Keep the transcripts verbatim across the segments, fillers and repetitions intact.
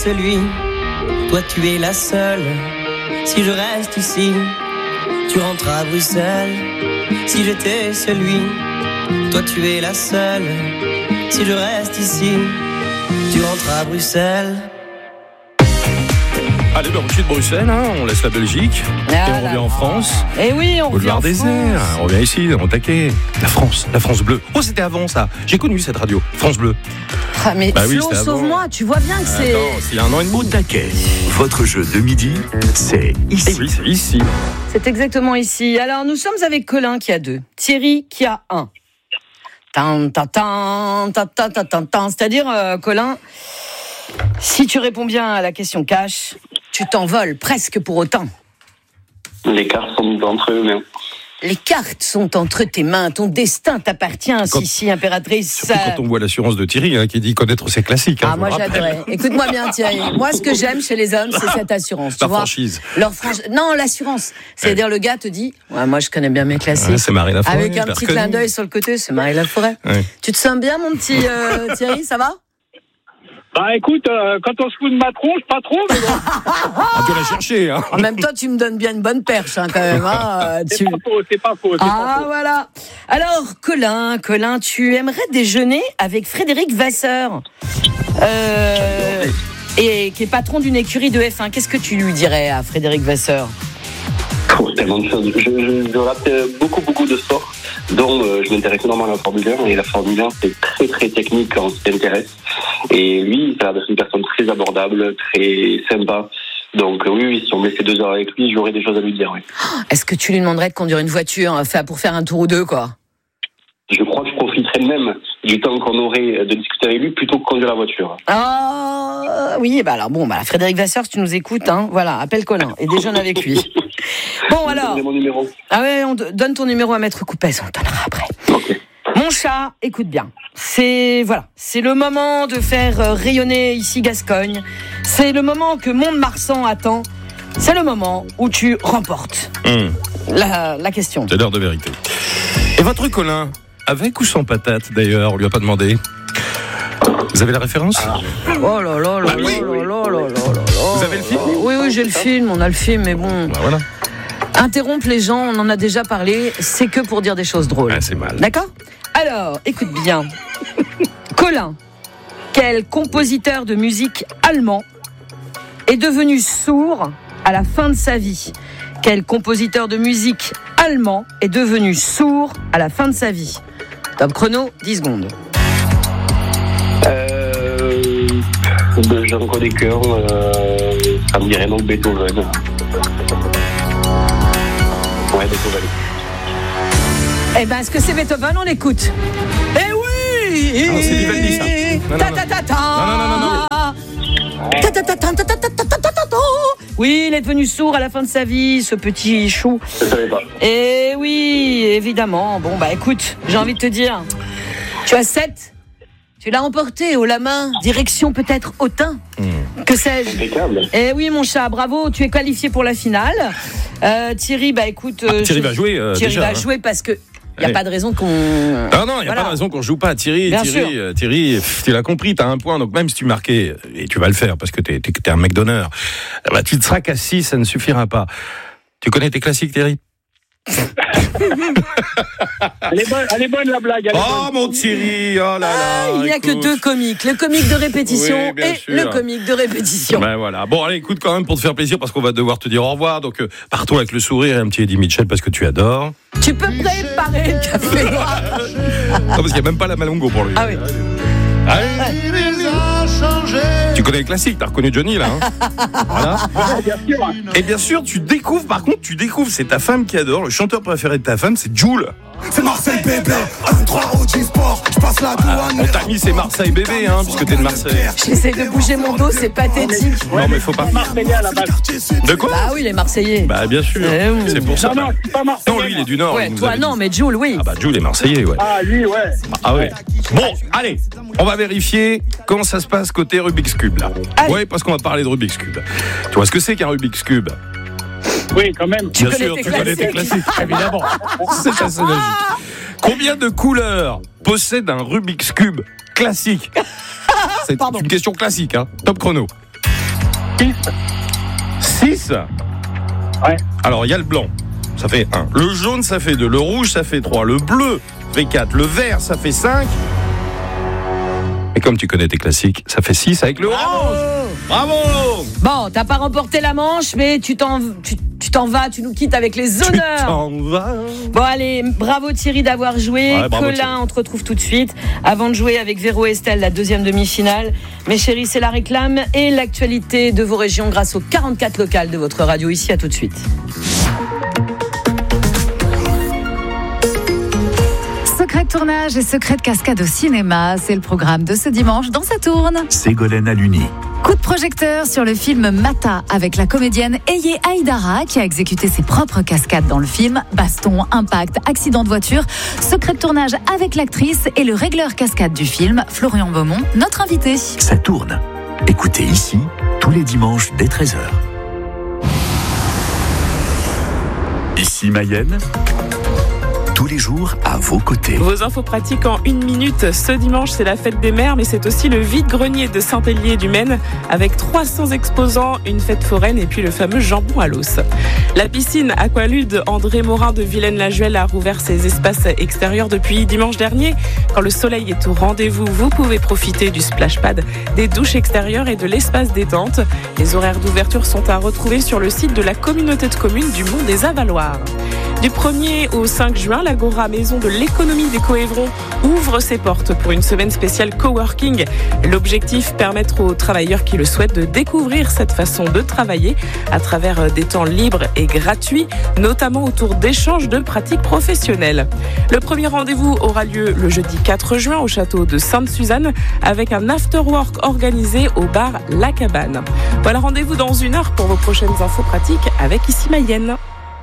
celui, toi tu es la seule. Si je reste ici, tu rentres à Bruxelles. Si j'étais celui, toi tu es la seule. Si je reste ici, tu rentres à Bruxelles. Allez, ben, on quitte Bruxelles, hein, on laisse la Belgique Ah et on là revient là. en France. Et oui, on revient en Boulevard désert, France. on revient ici, on taquet. La France, la France bleue. Oh, c'était avant ça. J'ai connu cette radio, France Bleue. Ah, mais Bah oui, Flo, c'était avant. sauve-moi, tu vois bien que c'est... Attends, c'est il y a un an et demi. Au taquet, votre jeu de midi, c'est Eh ici. oui, c'est ici. C'est exactement ici. Alors, nous sommes avec Colin qui a deux, Thierry qui a un. Tan, tan, tan, tan, tan, tan, tan, tan. C'est-à-dire, euh, Colin, si tu réponds bien à la question cash, tu t'envoles presque pour autant. Les cartes sont entre eux, mais Les cartes sont entre tes mains, ton destin t'appartient, Quand- Sissi, impératrice. Surtout quand on voit l'assurance de Thierry, hein, qui dit connaître ses classiques. Hein, Ah, je moi vous rappelle. j'adorais. Écoute-moi bien, Thierry. Moi, ce que j'aime chez les hommes, c'est cette assurance. Tu La vois franchise. Leur franchise. Non, l'assurance. C'est-à-dire, le gars te dit, ouais, moi je connais bien mes classiques. Ouais, c'est Marie Laforêt. Avec un je l'ai petit reconnu. clin d'œil sur le côté, c'est Marie Laforêt. Ouais. Tu te sens bien, mon petit euh, Thierry, ça va? Bah écoute, euh, quand on se fout de ma tronche, pas trop, mais bon, Ah, tu l'as cherché, hein. En même temps, tu me donnes bien une bonne perche, hein, quand même. Hein, euh, c'est tu... pas faux, c'est pas faux. C'est Ah, pas faux. voilà. Alors, Colin, Colin, tu aimerais déjeuner avec Frédéric Vasseur, euh, et qui est patron d'une écurie de F un. Qu'est-ce que tu lui dirais à Frédéric Vasseur? oh, tellement de choses. Je, je, je rate beaucoup, beaucoup de sports, dont euh, je m'intéresse énormément à la Formule un, et la Formule un, c'est très, très technique quand on s'y intéresse. Et lui, ça a l'air d'être une personne très abordable, très sympa. Donc oui, oui, si on me laissait deux heures avec lui, j'aurais des choses à lui dire, oui. Est-ce que tu lui demanderais de conduire une voiture enfin, pour faire un tour ou deux, quoi? Je crois que je profiterais même du temps qu'on aurait de discuter avec lui plutôt que conduire la voiture. Ah oui, bah alors bon, bah Frédéric Vasseur, si tu nous écoutes, hein, voilà, appelle Colin et déjeune avec lui. Bon alors, Donnez mon numéro. ah ouais, on te donne ton numéro à Maître Coupez, on te donnera après. Ok. Mon chat, écoute bien. C'est voilà, c'est le moment de faire euh, rayonner ici Gascogne. C'est le moment que Mont-de-Marsan attend. C'est le moment où tu remportes Hum, la, la question. c'est l'heure de vérité. Et votre Colin, avec ou sans patate d'ailleurs, on lui a pas demandé. Vous avez la référence? Oh là là là Ah oui. là là là là là là. Vous avez le film? Oui, oui, j'ai le film, on a le film, mais bon. Bah voilà. Interrompre les gens, on en a déjà parlé, c'est que pour dire des choses drôles. Ah, c'est mal. D'accord ? Alors, écoute bien. Colin, quel compositeur de musique allemand est devenu sourd à la fin de sa vie ? Quel compositeur de musique allemand est devenu sourd à la fin de sa vie ? Top chrono, dix secondes. Euh, de Jean-Claude Descoeurs, euh, ça me dirait donc Beethoven. Ouais, Beethoven. Eh ben, est-ce que c'est Beethoven ? On l'écoute. Eh oui ! Ah, c'est Vivaldi, ça. Non, non, Ta non. ta ta ta. Non, non, non, non, Ta ta ta ta ta ta ta ta ta ta ta. Oui, il est devenu sourd à la fin de sa vie, ce petit chou. Je savais pas. Eh oui, évidemment. Bon, bah écoute, j'ai envie de te dire, tu as sept. Tu l'as emporté haut la main, direction peut-être Autun. Mmh. Que sais-je ? Impeccable. Eh oui, mon chat, bravo, tu es qualifié pour la finale. Euh, Thierry, bah écoute. Ah, euh, Thierry je- va jouer, euh, Thierry déjà, va hein. jouer parce que. Il n'y a Allez. pas de raison qu'on. Non, non, il n'y a Voilà. pas de raison qu'on ne joue pas. Thierry, Bien Thierry, sûr. euh, Thierry, pff, tu l'as compris, tu as un point. Donc même si tu marquais, et tu vas le faire parce que tu es un mec d'honneur, bah, tu ne seras qu'à six, ça ne suffira pas. Tu connais tes classiques, Thierry? Elle est bonne, elle est bonne la blague. Elle est Oh, bonne. mon Thierry, oh là là. Ah, il n'y a que écoute. deux comiques, le comique de répétition Oui, bien et sûr. le comique de répétition. Ben voilà. Bon, allez, écoute quand même pour te faire plaisir parce qu'on va devoir te dire au revoir. Donc, euh, pars-toi avec le sourire et un petit Eddie Mitchell parce que tu adores. Tu peux préparer le café noir. Non, parce qu'il n'y a même pas la Malongo pour lui. Ah oui. Allez. Tu connais le classique, t'as reconnu Johnny là. Hein voilà. Ouais, bien sûr. Et bien sûr, tu découvres, par contre, tu découvres, c'est ta femme qui adore. Le chanteur préféré de ta femme, c'est Jul. C'est Marseille bébé, un trois O G Sport, je passe la douane. On t'a mis c'est Marseille bébé, hein, puisque t'es de Marseille. J'essaie de bouger mon dos, c'est pathétique. Non, mais faut pas. Marseillais à la base. De quoi? Bah oui, les Marseillais. Bah bien sûr, Eh oui. c'est pour ça. Non, non, je suis pas Marseillais. Non, lui, il est du Nord. Ouais, il nous toi avait non, dit. mais Jules, oui. Ah bah Jul est Marseillais, ouais. Ah, lui, ouais. Ah ouais. Bon, allez, on va vérifier comment ça se passe côté Rubik's Cube là. Allez. Oui, parce qu'on va parler de Rubik's Cube. Tu vois ce que c'est qu'un Rubik's Cube? Oui, quand même. Tu Bien connais sûr, tes tu connais tes classiques. classiques, évidemment. C'est assez logique. Combien de couleurs possède un Rubik's Cube classique? C'est Pardon. une question classique, hein. Top chrono. six. six. Ouais. Alors, il y a le blanc, ça fait un. Le jaune, ça fait deux. Le rouge, ça fait trois. Le bleu fait quatre. Le vert, ça fait cinq. Et comme tu connais tes classiques, ça fait six avec le orange. Bravo. Bon, t'as pas remporté la manche, mais tu t'en, tu, tu t'en vas, tu nous quittes avec les honneurs. Tu t'en vas. Bon, allez, bravo Thierry d'avoir joué. Ouais, bravo, Colin, Thierry. on te retrouve tout de suite. Avant de jouer avec Véro et Estelle, la deuxième demi-finale. Mes chéris, c'est la réclame et l'actualité de vos régions grâce aux quarante-quatre locales de votre radio. Ici, à tout de suite. Secret de tournage et secret de cascade au cinéma, c'est le programme de ce dimanche dans Ça tourne. Ségolène Aluni. Coup de projecteur sur le film Mata avec la comédienne Eye Aïdara qui a exécuté ses propres cascades dans le film. Baston, impact, accident de voiture. Secret de tournage avec l'actrice et le régleur cascade du film, Florian Beaumont, notre invité. Ça tourne. Écoutez ici, tous les dimanches dès treize heures. Ici Mayenne. Tous les jours à vos côtés. Vos infos pratiques en une minute. Ce dimanche, c'est la fête des mères, mais c'est aussi le vide-grenier de Saint-Hélier-du-Maine avec trois cents exposants, une fête foraine et puis le fameux jambon à l'os. La piscine Aqualude André Morin de Villaine-la-Juelle a rouvert ses espaces extérieurs depuis dimanche dernier. Quand le soleil est au rendez-vous, vous pouvez profiter du splash pad, des douches extérieures et de l'espace détente. Les horaires d'ouverture sont à retrouver sur le site de la communauté de communes du Mont des Avaloirs. Du premier au cinq juin, l'Agora Maison de l'économie des Coévrons ouvre ses portes pour une semaine spéciale coworking. L'objectif, permettre aux travailleurs qui le souhaitent de découvrir cette façon de travailler à travers des temps libres et gratuits, notamment autour d'échanges de pratiques professionnelles. Le premier rendez-vous aura lieu le jeudi quatre juin au château de Sainte-Suzanne avec un after-work organisé au bar La Cabane. Voilà, rendez-vous dans une heure pour vos prochaines infos pratiques avec Ici Mayenne.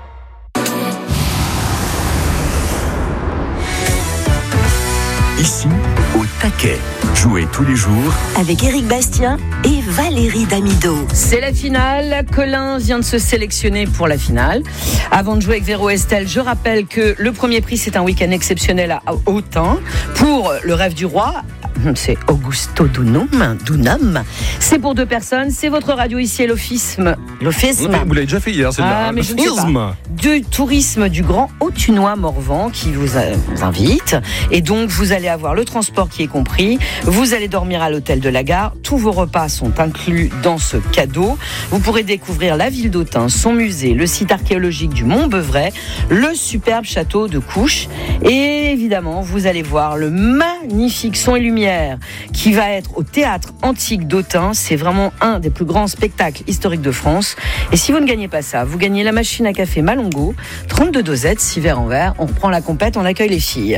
Ici, au taquet. Jouez tous les jours avec Éric Bastien et Valérie Damido. C'est la finale. Colin vient de se sélectionner pour la finale. Avant de jouer avec Véro Estelle, je rappelle que le premier prix, c'est un week-end exceptionnel à Autun pour le rêve du roi. C'est Augusto Dunum, Dunum. C'est pour deux personnes. C'est votre radio ici, l'Ofisme. L'Ofisme. Vous l'avez déjà fait hier, celle-là. Ah, mais je ne sais pas. Du tourisme du Grand Autunois Morvan qui vous, a, vous invite. Et donc, vous allez avoir le transport qui est compris. Vous allez dormir à l'hôtel de la gare. Tous vos repas sont inclus dans ce cadeau. Vous pourrez découvrir la ville d'Autun, son musée, le site archéologique du Mont Beuvray, le superbe château de Couches. Et évidemment, vous allez voir le magnifique son et lumière qui va être au théâtre antique d'Autun. C'est vraiment un des plus grands spectacles historiques de France. Et si vous ne gagnez pas ça, vous gagnez la machine à café Malongo, trente-deux dosettes, six verres en verre. On reprend la compète, on accueille les filles.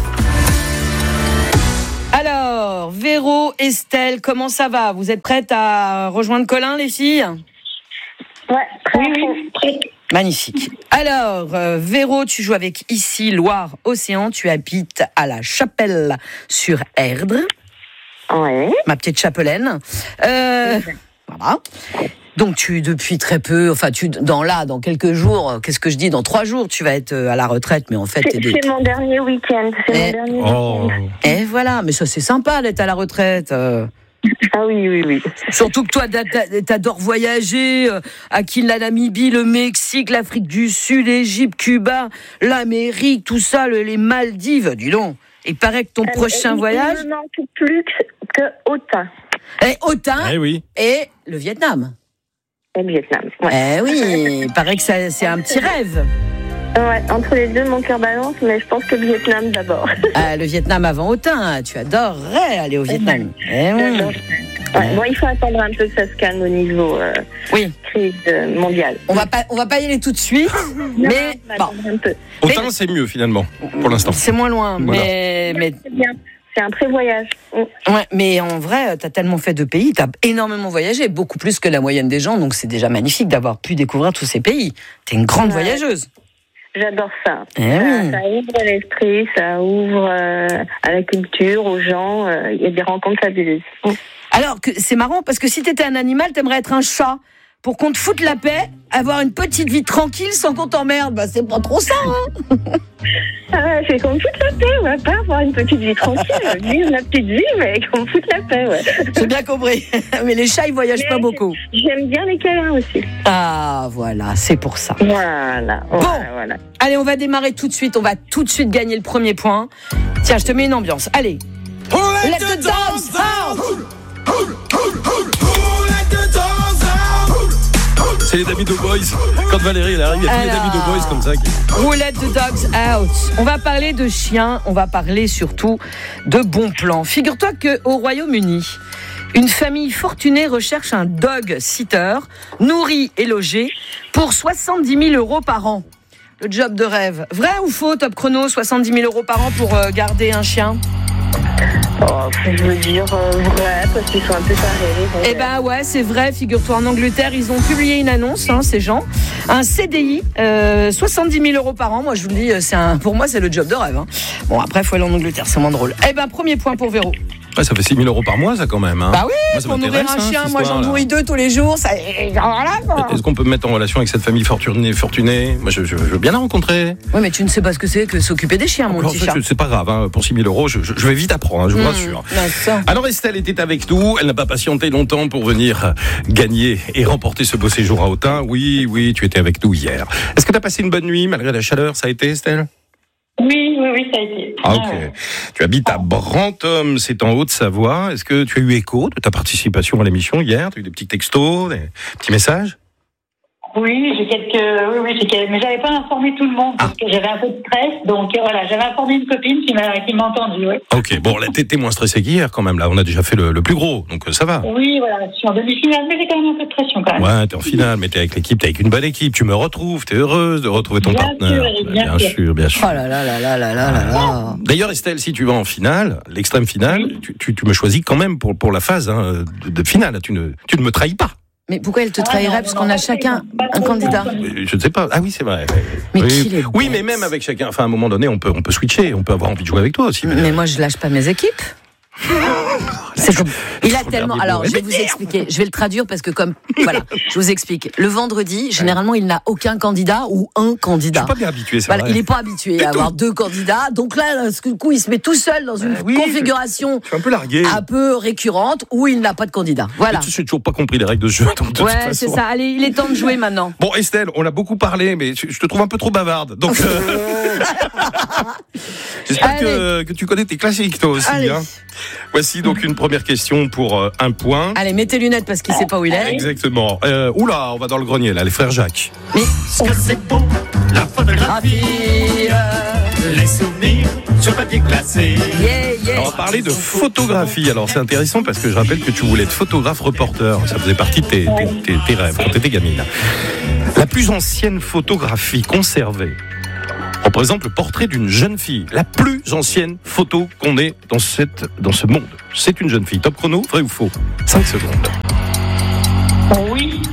Alors, Véro, Estelle, comment ça va ? Vous êtes prêtes à rejoindre Colin, les filles ? Ouais, oui, oui, oui. Magnifique. Alors, euh, Véro, tu joues avec Ici, Loire, Océan. Tu habites à la Chapelle sur Erdre. Ouais. Ma petite chapelaine. Euh, voilà. Donc, tu, depuis très peu, enfin, tu, dans là, dans quelques jours, qu'est-ce que je dis ? Dans trois jours, tu vas être à la retraite, mais en fait, c'est, t'es de... c'est mon dernier week-end. C'est et... mon dernier oh. week-end. Et voilà, mais ça, c'est sympa d'être à la retraite. Euh... Ah oui, oui, oui. Surtout que toi, t'adores voyager, euh, à qui la Namibie, le Mexique, l'Afrique du Sud, l'Égypte, Cuba, l'Amérique, tout ça, le, les Maldives. Dis donc, il paraît que ton euh, prochain il, voyage... Il ne manque plus que Autun. Et Autun eh oui. et le Vietnam. Et le Vietnam, ouais. Eh oui, il paraît que ça, c'est un petit rêve. Ouais, entre les deux, mon cœur balance, mais je pense que le Vietnam d'abord. Ah, le Vietnam avant Autun, tu adorerais aller au Vietnam. Eh oui. Ouais, bon, il faut attendre un peu que ça se calme au niveau euh, oui. crise mondiale. On va pas, on va pas y aller tout de suite, non, mais bon. un peu. Autant c'est mieux finalement pour l'instant. C'est moins loin, voilà. mais, mais c'est bien. C'est un prévoyage. Ouais, mais en vrai, t'as tellement fait de pays, t'as énormément voyagé, beaucoup plus que la moyenne des gens, donc c'est déjà magnifique d'avoir pu découvrir tous ces pays. T'es une grande ouais. voyageuse. J'adore ça. Eh ça, oui. ça ouvre l'esprit, ça ouvre euh, à la culture, aux gens. Il euh, y a des rencontres fabuleuses. Alors, que c'est marrant, parce que si t'étais un animal, t'aimerais être un chat. pour qu'on te foute la paix, avoir une petite vie tranquille sans qu'on t'emmerde. Bah, c'est pas trop ça, hein. Ah, c'est qu'on me foute la paix, on va pas avoir une petite vie tranquille, vivre la petite vie, mais qu'on me foute la paix, ouais. J'ai bien compris. Mais les chats, ils voyagent mais pas beaucoup. J'aime bien les câlins aussi. Ah, voilà, c'est pour ça. Voilà. Bon, voilà, voilà. Allez, on va démarrer tout de suite. On va tout de suite gagner le premier point. Tiens, je te mets une ambiance. Allez. Let the dogs out! C'est les Davido Boys. Quand Valérie elle arrive, il y a tous les Davido Boys comme ça. Qui... Who let the dogs out? On va parler de chiens, on va parler surtout de bons plans. Figure-toi qu'au Royaume-Uni, une famille fortunée recherche un dog sitter, nourri et logé, pour soixante-dix mille euros par an. Le job de rêve. Vrai ou faux, Top Chrono, soixante-dix mille euros par an pour euh, garder un chien? Oh, je veux dire euh, vrai, parce qu'ils sont un peu tarés. Eh ben ouais, c'est vrai. Figure-toi, en Angleterre, ils ont publié une annonce, hein, ces gens. Un C D I, euh, soixante-dix mille euros par an. Moi, je vous le dis, c'est un, pour moi, c'est le job de rêve. Hein. Bon, après, il faut aller en Angleterre, c'est moins drôle. Eh ben, premier point pour Véro. Ouais, ça fait six mille euros par mois, ça, quand même. Hein. Bah oui, moi, ça pour nourrir un hein, chien, moi, j'en nourris deux tous les jours. Ça... Voilà, quoi. Est-ce qu'on peut me mettre en relation avec cette famille fortunée, fortunée Moi, je, je, je veux bien la rencontrer. Oui, mais tu ne sais pas ce que c'est que s'occuper des chiens, mon Alors, petit chat. C'est pas grave, hein. Pour six mille euros, je, je, je vais vite apprendre, hein, je vous mmh, rassure. Alors, Estelle était avec nous. Elle n'a pas patienté longtemps pour venir gagner et remporter ce beau séjour à Autun. Oui, oui, tu étais avec nous hier. Est-ce que tu as passé une bonne nuit, malgré la chaleur? Ça a été, Estelle? Oui, oui, oui, ça a été. Ah, ok. Ah. Tu habites à Brantôme, c'est en Haute-Savoie. Est-ce que tu as eu écho de ta participation à l'émission hier? Tu as eu des petits textos, des petits messages? Oui, j'ai quelques, oui, oui, j'ai quelques, mais j'avais pas informé tout le monde parce ah. que j'avais un peu de stress, donc voilà, j'avais informé une copine qui m'a, qui m'a entendu, oui. Ok, bon, là, t'es, t'es moins stressé qu'hier quand même, là, on a déjà fait le, le plus gros, donc ça va. Oui, voilà, je suis en demi-finale, mais j'ai quand même un peu de pression quand même. Ouais, t'es en finale, mais t'es avec l'équipe, t'es avec une bonne équipe, tu me retrouves, t'es heureuse de retrouver ton bien partenaire. Sûr, bien, bien sûr, sûr, bien sûr. Oh là là là là là là là là. D'ailleurs, Estelle, si tu vas en finale, l'extrême finale, oui. tu, tu, tu me choisis quand même pour, pour la phase hein, de, de finale, tu ne, tu ne me trahis pas. Mais pourquoi elle te trahirait? Parce qu'on a chacun un candidat. Je ne sais pas. Ah oui, c'est vrai. Mais oui, qui les oui mais même avec chacun. Enfin, à un moment donné, on peut, on peut switcher. On peut avoir envie de jouer avec toi aussi. Mais, mais moi, je lâche pas mes équipes. C'est comme... Il a tellement. Alors, je vais vous expliquer. Je vais le traduire parce que comme voilà, je vous explique. Le vendredi, généralement, il n'a aucun candidat ou un candidat. Je suis pas bien habitué. C'est voilà, vrai. il n'est pas habitué à avoir deux candidats. Donc là, du coup, il se met tout seul dans une euh, oui, configuration je, je suis un peu largué, un peu récurrente où il n'a pas de candidat. Voilà. Je n'ai toujours pas compris les règles de ce jeu. Donc de ouais, toute c'est ça. Allez, il est temps de jouer maintenant. Bon, Estelle, on a beaucoup parlé, mais je te trouve un peu trop bavarde. Donc, euh... j'espère que, que tu connais tes classiques toi aussi. Hein. Voici donc une première question pour euh, un point. Allez, mets tes lunettes parce qu'il ne sait pas où il est. Exactement. Euh, oula, on va dans le grenier là, les frères Jacques. Mais ce que c'est beau, la photographie, les souvenirs sur papier glacé. Yeah, yeah. Alors, on va parler de photographie. Alors c'est intéressant parce que je rappelle que tu voulais être photographe reporter. Ça faisait partie de tes, tes, tes, tes rêves quand tu étais gamine. La plus ancienne photographie conservée représente le portrait d'une jeune fille. La plus ancienne photo qu'on ait dans, cette, dans ce monde. C'est une jeune fille. Top chrono, vrai ou faux? cinq secondes. Oui.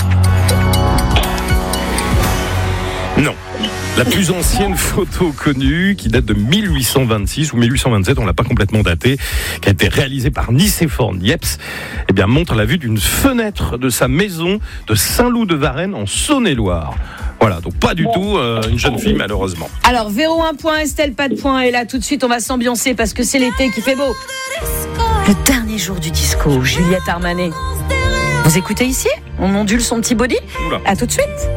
Non. La plus ancienne photo connue, qui date de mille huit cent vingt-six ou mille huit cent vingt-sept, on l'a pas complètement datée, qui a été réalisée par Nicéphore Niepce, eh bien, montre la vue d'une fenêtre de sa maison de Saint-Loup-de-Varennes en Saône-et-Loire. Voilà, donc pas du tout euh, une jeune fille, malheureusement. Alors, Véro, un point, Estelle, pas de point. Et là, tout de suite, on va s'ambiancer parce que c'est l'été qui fait beau. Le dernier jour du disco, Juliette Armanet. Vous écoutez ici? On ondule son petit body? Oula. À tout de suite.